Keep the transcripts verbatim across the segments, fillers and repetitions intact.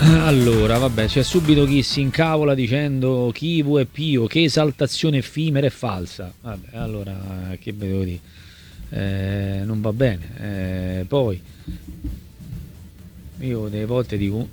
Allora, vabbè, c'è subito chi si incavola dicendo Chivu è Pio, che esaltazione effimera e falsa. Vabbè, allora, che devo dire? Eh, non va bene. Eh, poi, io delle volte dico,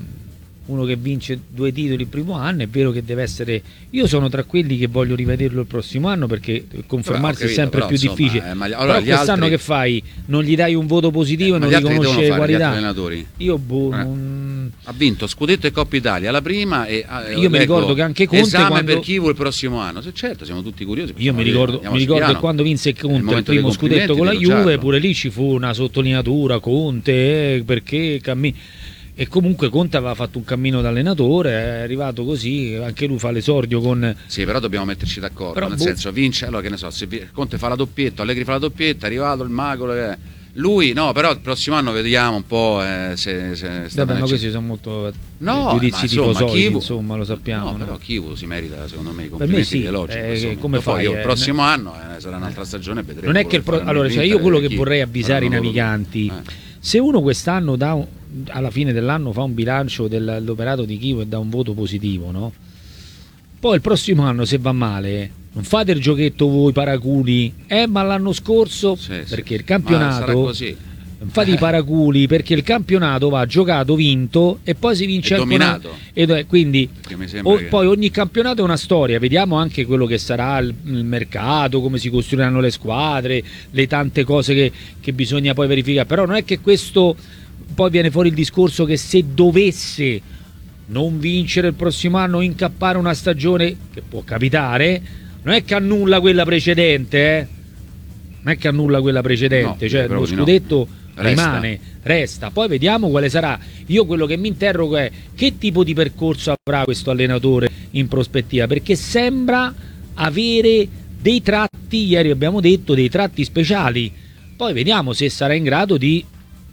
uno che vince due titoli il primo anno, è vero che deve essere... Io sono tra quelli che voglio rivederlo il prossimo anno, perché confermarsi capito, è sempre però, più insomma, difficile. eh, ma gli- allora, però quest'anno altri... che fai? Non gli dai un voto positivo eh, e non gli altri riconosci le fare, qualità? Gli altri allenatori? Io boh, eh. non... Ha vinto Scudetto e Coppa Italia la prima e eh, io mi ricordo che anche Conte esame quando... per Chivu il prossimo anno. Se certo, siamo tutti curiosi. Io mi ricordo, mi ricordo che quando vinse Conte il, il primo scudetto con la Juve, pure lì ci fu una sottolineatura Conte, eh, perché cammina. E comunque Conte aveva fatto un cammino da allenatore, è arrivato così, anche lui fa l'esordio con... Sì, però dobbiamo metterci d'accordo, però, nel boh... senso vince, allora che ne so, se Conte fa la doppietta, Allegri fa la doppietta, è arrivato il mago, eh. lui no, però il prossimo anno vediamo un po' eh, se, se sta Vabbè, ma questi sono molto no, giudizi tifosolidi, Chivu... insomma, lo sappiamo. No, no? però Chivu si merita, secondo me, i complimenti sì, logici. eh, come fai? Poi io, eh, il prossimo eh, anno eh, sarà un'altra stagione, vedremo. Non è che il pro... allora, cioè io quello che vorrei avvisare i naviganti, eh. se uno quest'anno dà un... alla fine dell'anno fa un bilancio dell'operato di Chivu e dà un voto positivo, no? Poi il prossimo anno, se va male, non fate il giochetto voi paraculi, eh, ma l'anno scorso, sì, perché sì. il campionato, non fate i paraculi, perché il campionato va giocato, vinto e poi si vince è anche dominato. Una... E quindi o, che... poi ogni campionato è una storia, vediamo anche quello che sarà il, il mercato, come si costruiranno le squadre, le tante cose che, che bisogna poi verificare, però non è che questo... Poi viene fuori il discorso che se dovesse non vincere il prossimo anno, incappare una stagione, che può capitare, non è che annulla quella precedente, eh? Non è che annulla quella precedente, no, cioè lo scudetto no. rimane, resta. resta. Poi vediamo quale sarà. Io quello che mi interrogo è che tipo di percorso avrà questo allenatore in prospettiva, perché sembra avere dei tratti, ieri abbiamo detto, dei tratti speciali. Poi vediamo se sarà in grado di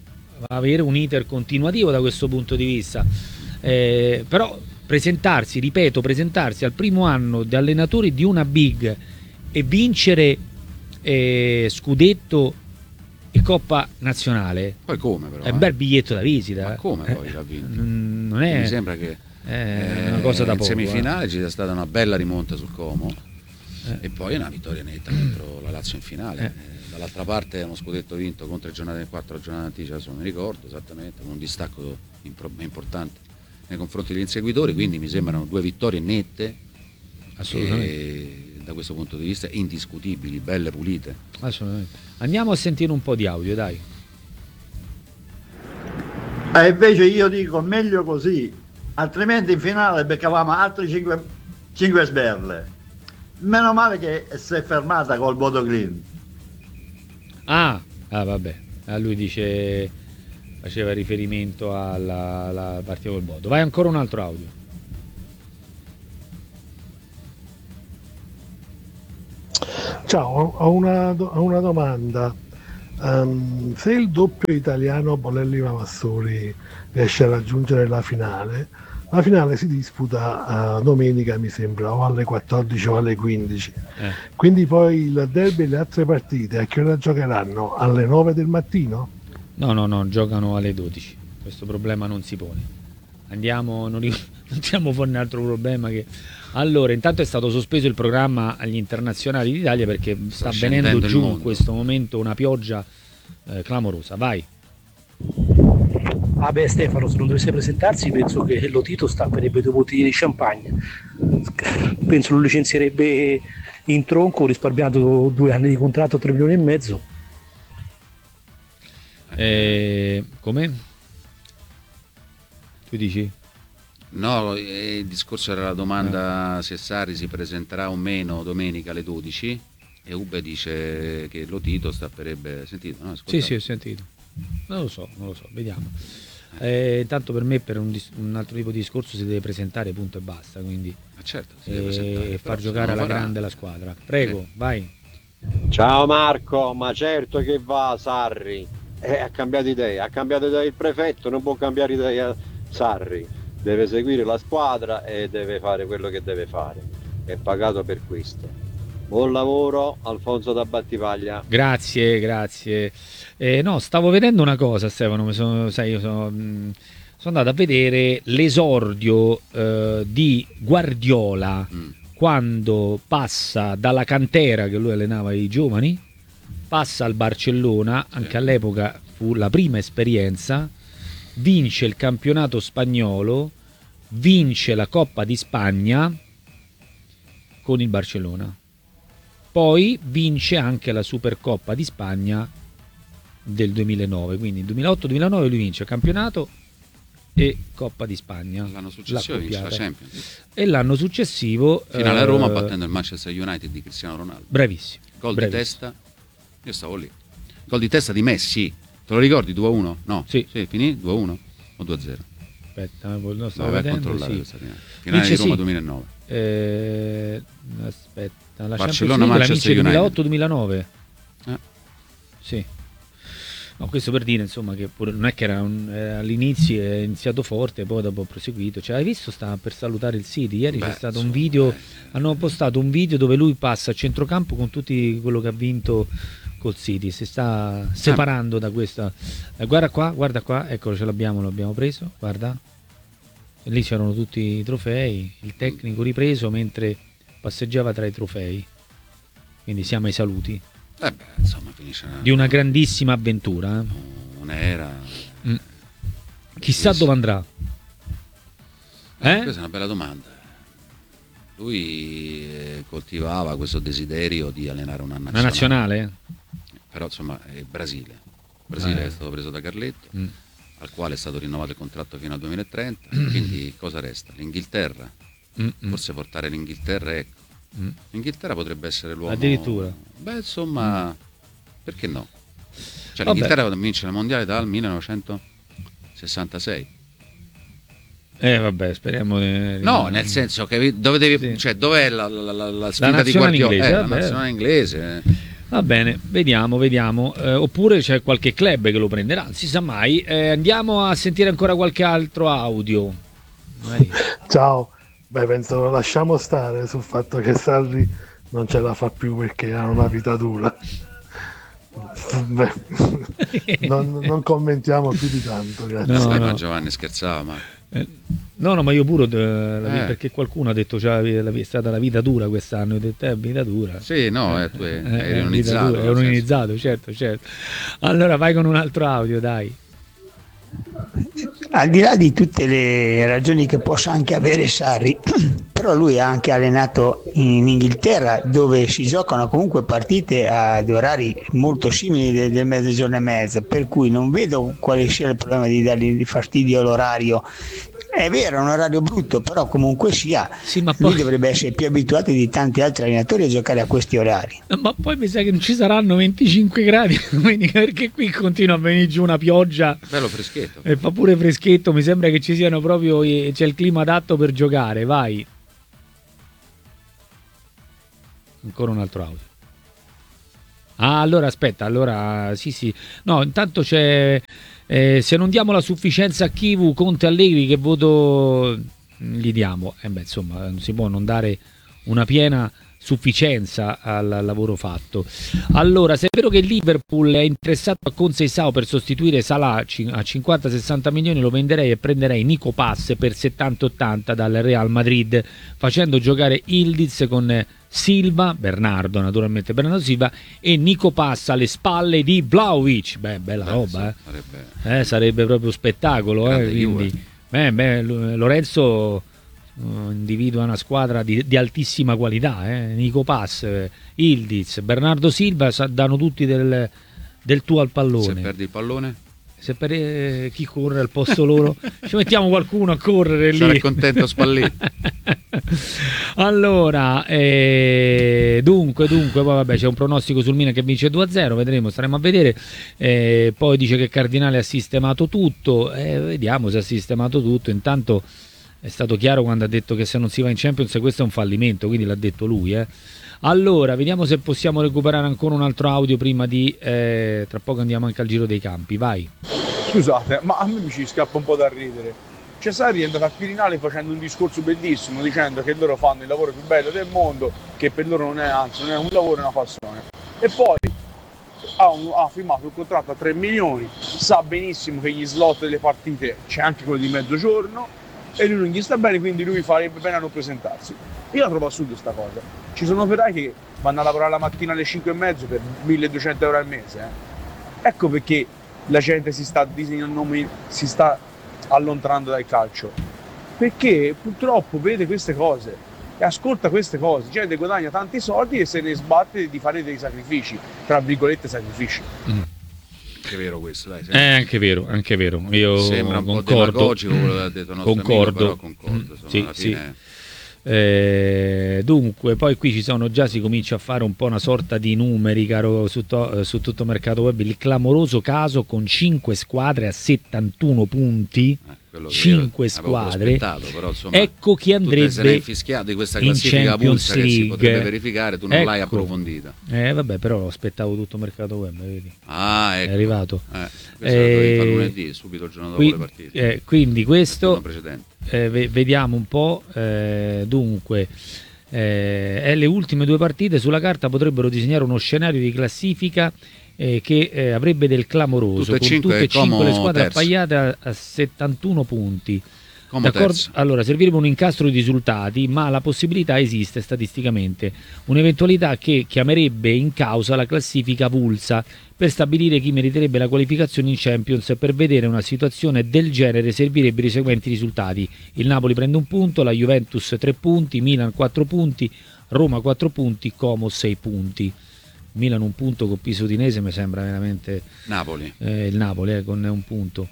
avere un iter continuativo da questo punto di vista, eh, però presentarsi, ripeto, presentarsi al primo anno di allenatore di una big e vincere eh, scudetto e Coppa Nazionale, poi come però, è eh? un bel biglietto da visita. Ma come eh? poi l'ha vinto? Non è, mi sembra che è una cosa da in poco, semifinale eh. ci sia stata una bella rimonta sul Como eh. e poi una vittoria netta contro la Lazio in finale. eh. Dall'altra parte è uno scudetto vinto con tre giornate, quattro giornate anticipo, adesso non mi ricordo esattamente, con un distacco importante nei confronti degli inseguitori, quindi mi sembrano due vittorie nette, assolutamente, da questo punto di vista indiscutibili, belle, pulite. Assolutamente. Andiamo a sentire un po' di audio, dai. E invece io dico meglio così, altrimenti in finale beccavamo altri cinque sberle. Meno male che si è fermata col voto green. Ah, ah vabbè, ah, lui dice, faceva riferimento alla, alla partita col Bodo. Vai, ancora un altro audio. Ciao, ho una, ho una domanda. Um, se il doppio italiano Bolelli-Mavassori riesce a raggiungere la finale, la finale si disputa uh, domenica, mi sembra, o alle quattordici o alle quindici. Eh. Quindi poi il derby e le altre partite a che ora giocheranno? Alle nove del mattino? No, no, no, giocano alle dodici. Questo problema non si pone. Andiamo, non, non tiriamo fuori un altro problema che... Allora, intanto è stato sospeso il programma agli internazionali d'Italia perché sta, sta venendo giù in questo momento una pioggia eh, clamorosa. Vai. Ah beh Stefano, se non dovesse presentarsi penso che Lotito stapperebbe due bottiglie di champagne, penso lo licenzierebbe in tronco risparmiando due anni di contratto a tre milioni e mezzo. Eh, come? Tu dici? No, il discorso era la domanda eh. se Sarri si presenterà o meno domenica alle dodici e Ube dice che Lotito stapperebbe, sentito? No? Sì, sì, ho sentito. Non lo so, non lo so, vediamo. Eh, intanto per me per un, un altro tipo di discorso si deve presentare, punto e basta, quindi ma certo, si deve e far giocare alla farà... grande la squadra. Prego, eh. vai. Ciao Marco, ma certo che va Sarri, eh, ha cambiato idea, ha cambiato idea il prefetto, non può cambiare idea Sarri, deve seguire la squadra e deve fare quello che deve fare, è pagato per questo. Buon lavoro, Alfonso da Battivaglia. Grazie, grazie. Eh, no, stavo vedendo una cosa, Stefano, mi sono, sai, io sono, mh, sono andato a vedere l'esordio eh, di Guardiola mm. quando passa dalla cantera, che lui allenava i giovani, passa al Barcellona, sì. Anche all'epoca fu la prima esperienza, vince il campionato spagnolo, vince la Coppa di Spagna con il Barcellona, poi vince anche la Supercoppa di Spagna del duemilanove, quindi duemilaotto duemilanove lui vince il campionato e Coppa di Spagna. L'anno successivo vince la Champions e l'anno successivo finale a eh, Roma battendo il Manchester United di Cristiano Ronaldo. Bravissimo. Gol bravissimo. di testa, io stavo lì. Gol di testa di Messi, te lo ricordi? due a uno? No, sì, sì, finì due a uno o due a zero? Aspetta, non stavo no, vedendo, controllare sì. questa finale. Finale Vince, di Roma sì. duemilanove. Eh, aspetta, la Barcellona Champions Manchester League duemilaotto duemilanove. Eh. Sì. No, questo per dire insomma che pure, non è che era un, eh, all'inizio è iniziato forte, poi dopo ho proseguito. Cioè, hai visto, sta per salutare il City ieri. Beh, c'è stato un video, hanno postato un video dove lui passa a centrocampo con tutti quello che ha vinto col City, si sta separando da questa. Eh, guarda qua, guarda qua, eccolo, ce l'abbiamo, l'abbiamo preso, guarda. E lì c'erano tutti i trofei, il tecnico ripreso mentre passeggiava tra i trofei. Quindi siamo ai saluti. Eh beh, insomma, finisce una... di una grandissima avventura. Eh? Un'era. Mm. Chissà dove andrà. Eh? Questa è una bella domanda. Lui eh, coltivava questo desiderio di allenare una nazionale. Una nazionale? Però insomma è il Brasile. Il Brasile eh. è stato preso da Carletto, mm. al quale è stato rinnovato il contratto fino al duemilatrenta. Quindi cosa resta? L'Inghilterra. Mm-mm. Forse portare l'Inghilterra, ecco. Mm. L'Inghilterra potrebbe essere l'uomo. Addirittura. Beh, insomma, mm. perché no? Cioè, l'Inghilterra vince il mondiale dal millenovecentosessantasei. Eh vabbè, speriamo di... No, nel senso che dove devi, sì. cioè, dov'è la, la, la, la sfida la di Guardiola? inglese, eh, vabbè. la nazionale inglese. Va bene, vediamo, vediamo. Eh, oppure c'è qualche club che lo prenderà, non si sa mai. Eh, andiamo a sentire ancora qualche altro audio. Vai. Ciao. Beh, penso lo lasciamo stare sul fatto che Sarri non ce la fa più perché ha una vita dura. Beh, non, non commentiamo più di tanto, grazie. No, no. ma Giovanni scherzava, ma... Eh, no, no, ma io pure, eh, eh. perché qualcuno ha detto cioè, è stata la vita dura quest'anno, ho detto è vita dura. Sì, no, eh, tu hai eh, ironizzato. È ironizzato, certo, certo. Allora vai con un altro audio, dai. Al di là di tutte le ragioni che possa anche avere Sarri, però lui ha anche allenato in Inghilterra, dove si giocano comunque partite ad orari molto simili del, del mezzogiorno e mezza, per cui non vedo quale sia il problema di dargli fastidio all'orario. È vero, è un orario brutto, però comunque sia, sì, ma lui poi... dovrebbe essere più abituato di tanti altri allenatori a giocare a questi orari. Ma poi mi sa che non ci saranno venticinque gradi domenica, perché qui continua a venire giù una pioggia. Bello freschetto. E fa pure freschetto, mi sembra che ci siano proprio, c'è il clima adatto per giocare, vai. Ancora un altro audio. Ah, allora aspetta, allora sì sì. No, intanto c'è... Eh, se non diamo la sufficienza a Chivu, Conte, Allegri, che voto gli diamo? Eh beh, insomma, non si può non dare una piena sufficienza al, al lavoro fatto. Allora, se è vero che il Liverpool è interessato a Conceição per sostituire Salah a cinquanta sessanta milioni, lo venderei e prenderei Nico Pass per settanta ottanta dal Real Madrid, facendo giocare Ildiz con Silva, Bernardo naturalmente, Bernardo Silva e Nico Pass alle spalle di Vlahovic. Beh, bella beh, roba, eh. Sarebbe... Eh, sarebbe proprio spettacolo, eh, quindi beh, beh, Lorenzo uh, individua una squadra di, di altissima qualità, eh. Nico Pass, Ildiz, Bernardo Silva danno tutti del, del tuo al pallone. Se perdi il pallone? Se per eh, chi corre al posto loro, ci mettiamo qualcuno a correre lì. Sarei contento Spalletti. Allora, eh, dunque, dunque, poi vabbè, c'è un pronostico sul Milan che vince due a zero, vedremo, staremo a vedere. Eh, poi dice che Cardinale ha sistemato tutto, eh, vediamo se ha sistemato tutto. Intanto è stato chiaro quando ha detto che se non si va in Champions questo è un fallimento, quindi l'ha detto lui, eh. Allora, vediamo se possiamo recuperare ancora un altro audio prima di... Eh, tra poco andiamo anche al giro dei campi, vai. Scusate, ma a me mi ci scappa un po' da ridere. Cioè, Sarri è andato al Quirinale facendo un discorso bellissimo, dicendo che loro fanno il lavoro più bello del mondo, che per loro non è, anzi, non è un lavoro, è una passione. E poi ha, un, ha firmato un contratto a tre milioni, sa benissimo che gli slot delle partite c'è anche quello di mezzogiorno e lui non gli sta bene, quindi lui farebbe bene a non presentarsi. Io la trovo assurda sta cosa. Ci sono operai che vanno a lavorare la mattina alle cinque e mezzo per milleduecento euro al mese. Eh. Ecco perché la gente si sta disegnando, si sta allontanando dal calcio. Perché purtroppo vede queste cose e ascolta queste cose. Gente guadagna tanti soldi e se ne sbatte di fare dei sacrifici, tra virgolette sacrifici. Mm. È vero questo, dai. È anche vero, anche vero. Io sembra un concordo, po' demagogico quello che ha detto il nostro concordo. amico, però concordo. Insomma, sì, alla fine... sì. Eh, dunque, poi qui ci sono già, si comincia a fare un po' una sorta di numeri, caro, su, to, su tutto il mercato web. Il clamoroso caso con cinque squadre a settantuno punti. Eh. cinque squadre, però, insomma, ecco chi andrebbe tu sei infischiato di questa classifica pulsa che si potrebbe verificare, tu non ecco. l'hai approfondita. Eh vabbè, però aspettavo tutto il mercato web, vedi? Ah, ecco. È arrivato. Eh, questo eh, fa lunedì, subito il giorno dopo qui, le partite. Eh, quindi questo eh, vediamo un po', eh, dunque eh, le ultime due partite sulla carta potrebbero disegnare uno scenario di classifica Eh, che eh, avrebbe del clamoroso, tutte con cinque, tutte e cinque le squadre terzo. appaiate a, a settantuno punti. D'accordo? Allora, servirebbe un incastro di risultati, ma la possibilità esiste statisticamente, un'eventualità che chiamerebbe in causa la classifica avulsa per stabilire chi meriterebbe la qualificazione in Champions. Per vedere una situazione del genere servirebbero i seguenti risultati: il Napoli prende un punto, la Juventus tre punti, Milan quattro punti, Roma quattro punti, Como sei punti. Milan un punto con Pisa Udinese mi sembra veramente Napoli eh, il Napoli eh, con un punto.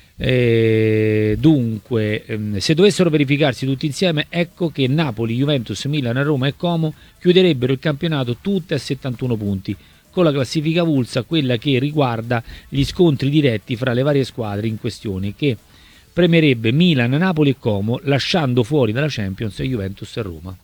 Eh, dunque ehm, se dovessero verificarsi tutti insieme, ecco che Napoli, Juventus, Milan, Roma e Como chiuderebbero il campionato tutte a settantuno punti, con la classifica avulsa, quella che riguarda gli scontri diretti fra le varie squadre in questione, che premerebbe Milan, Napoli e Como, lasciando fuori dalla Champions Juventus e Roma.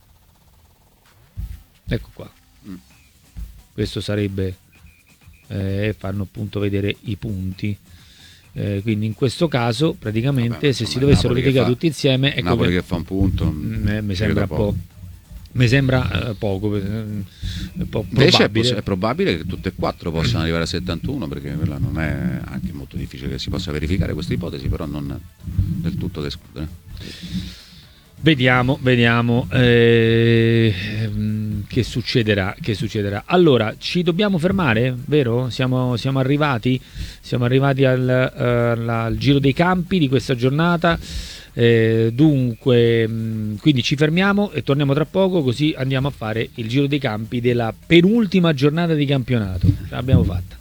Ecco qua. Questo sarebbe eh, fanno appunto vedere i punti, eh, quindi in questo caso praticamente Vabbè, se insomma, si dovessero verificare tutti insieme, ecco Napoli che, che fa un punto eh, mi sembra po', mi sembra eh, poco eh, po invece probabile. È, è probabile che tutte e quattro possano arrivare a settantuno, perché quella non è anche molto difficile che si possa verificare questa ipotesi, però non del tutto da escludere. Vediamo, vediamo eh, che succederà, che succederà. Allora, ci dobbiamo fermare, vero? Siamo, siamo arrivati, siamo arrivati al, uh, al giro dei campi di questa giornata. Eh, dunque, mh, quindi ci fermiamo e torniamo tra poco, così andiamo a fare il giro dei campi della penultima giornata di campionato. Ce l'abbiamo fatta.